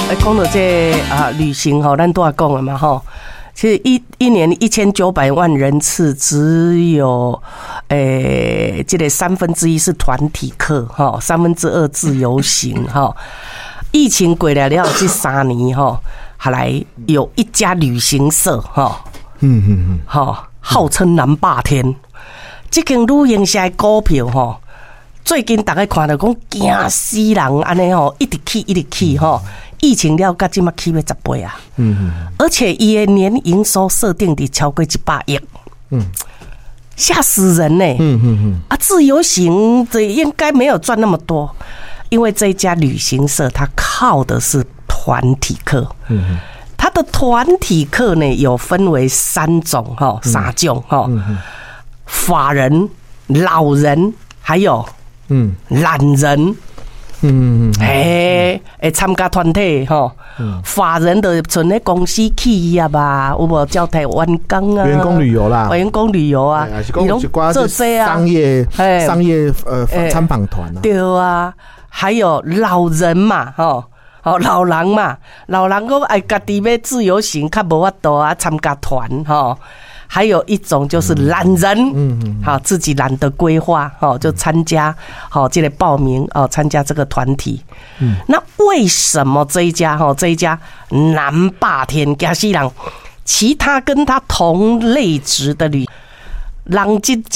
讲到这旅行吼，咱都要讲了嘛吼。其实一年1900万人次，只有这个1/3是团体客哈，2/3自由行哈。疫情过来了这3年哈，后来有一家旅行社哈，号称南霸天，这间旅行社的股票哈，最近大家看到讲惊死人安尼吼，一直起吼。疫情了，到现在起要10倍啊！而且伊的年营收设定的超过100亿，吓死人呢！自由行这应该没有赚那么多，因为这一家旅行社它靠的是团体客，它的团体客呢有分为3种3种法人、老人还有懒人。参加团体吼，法人的存咧公司企业啊，有无招待员工啊？ 员工旅游啦， 员工旅游啊， 伊拢做这啊，商业参访团啊， 对啊，还有老人嘛，老人嘛，老人讲哎，家己要自由行，较无法度啊，参加团吼。还有一种就是懒人，自己懒得规划，就参加，这个报名参加这个团体。那为什么这一家南霸天惊死人，其他跟他同类值的人